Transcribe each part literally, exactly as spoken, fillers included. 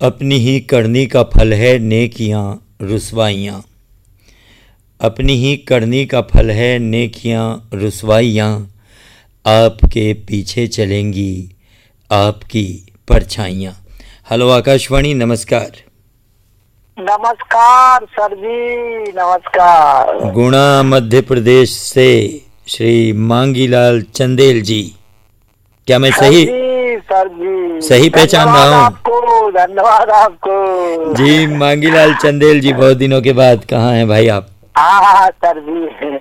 अपनी ही करनी का फल है नेकियां रुसवाइयाँ। अपनी ही करनी का फल है नेकियां रुसवाइयाँ। आपके पीछे चलेंगी आपकी परछाइयाँ। हेलो आकाशवाणी, नमस्कार। नमस्कार सर जी, नमस्कार। गुणा मध्य प्रदेश से श्री मांगीलाल चंदेल जी, क्या मैं सही सर जी सही पहचान रहा हूँ? आपको धन्यवाद आपको जी। मांगीलाल चंदेल जी, बहुत दिनों के बाद कहाँ हैं भाई आप? हाँ हाँ सर जी,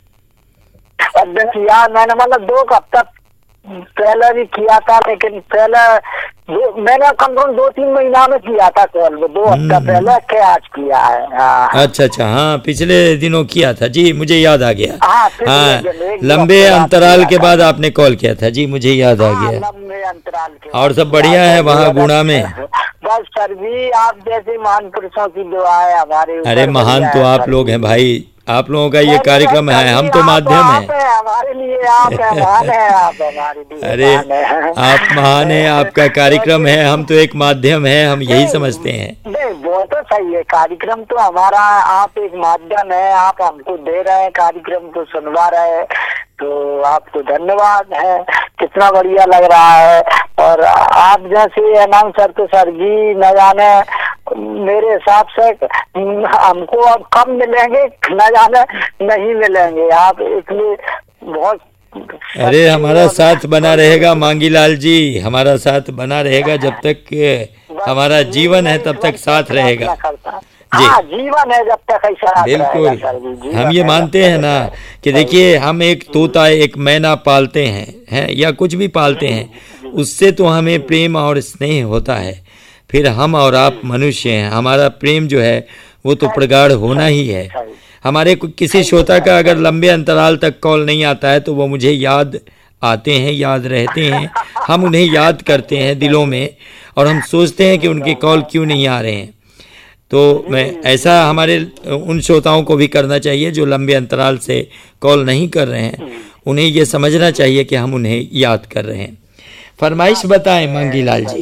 यार मैंने मतलब दो हफ्ता पहले भी किया था, लेकिन पहले दो, मैंने कम से कम दो तीन महीना में किया था कॉल, दो हफ्ता पहले के आज किया है। हाँ। अच्छा अच्छा, हाँ पिछले दिनों किया था जी, मुझे याद आ गया। हाँ, हाँ, लंबे अंतराल के बाद आपने कॉल किया था जी, मुझे याद आ गया। लंबे अंतराल के। और सब बढ़िया है वहाँ गुणा में? बस सर जी, आप जैसे महान पुरुषों की दुआ है हमारे। अरे महान तो आप लोग हैं भाई, आप लोगों का ये कार्यक्रम है, हम तो माध्यम हैं। हमारे लिए आप महान हैं, आप हमारे लिए। अरे आप महान हैं, आपका कार्यक्रम है, हम तो एक माध्यम है, हम यही समझते हैं। नहीं वो तो सही है, कार्यक्रम तो हमारा, आप एक माध्यम है, आप हमको दे रहे हैं, कार्यक्रम को सुनवा रहे हैं, तो आपको धन्यवाद है। कितना बढ़िया लग रहा है। और आप जैसे अनाउंसर तो सर जी न जाने, मेरे हिसाब से हमको अब कम मिलेंगे, न जाने नहीं मिलेंगे आप, इसलिए बहुत। अरे हमारा साथ बना रहेगा मांगीलाल जी, हमारा साथ बना रहेगा जब तक हमारा जीवन है, तब तक साथ रहेगा जी। हाँ, जीवन है जब तक ऐसा। बिल्कुल, हम ये मानते हैं ना कि देखिए, हम एक तोता, एक मैना पालते हैं, हैं या कुछ भी पालते हैं, उससे तो हमें प्रेम और स्नेह होता है। फिर हम और आप मनुष्य हैं, हमारा प्रेम जो है वो तो प्रगाढ़ होना ही है। हमारे किसी श्रोता का अगर लंबे अंतराल तक कॉल नहीं आता है तो वो मुझे याद आते हैं, याद रहते हैं, हम उन्हें याद करते हैं दिलों में, और हम सोचते हैं कि उनके कॉल क्यों नहीं आ रहे हैं। तो मैं ऐसा हमारे उन श्रोताओं को भी करना चाहिए जो लंबे अंतराल से कॉल नहीं कर रहे हैं, उन्हें ये समझना चाहिए कि हम उन्हें याद कर रहे हैं। फरमाइश बताएं मांगीलाल जी।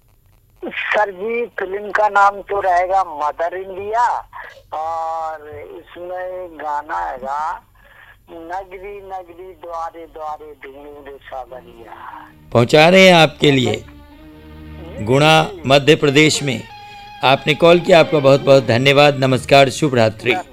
सर जी, फिल्म का नाम तो रहेगा मदर इंडिया, और इसमें गाना हैगा नगरी नगरी द्वारे द्वारे ढूंढे सावरिया। पहुंचा रहे हैं आपके लिए गुणा मध्य प्रदेश में। आपने कॉल किया, आपका बहुत बहुत धन्यवाद। नमस्कार, शुभ रात्रि।